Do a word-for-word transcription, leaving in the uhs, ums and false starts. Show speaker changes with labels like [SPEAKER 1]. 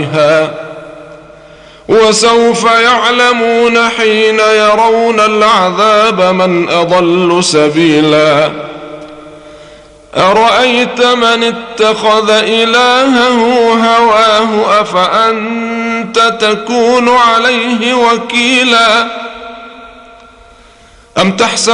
[SPEAKER 1] وسوف يعلمون حين يرون العذاب من أضل سبيلا أرأيت من اتخذ إلهه هواه أفأنت تكون عليه وكيلا أم تحسب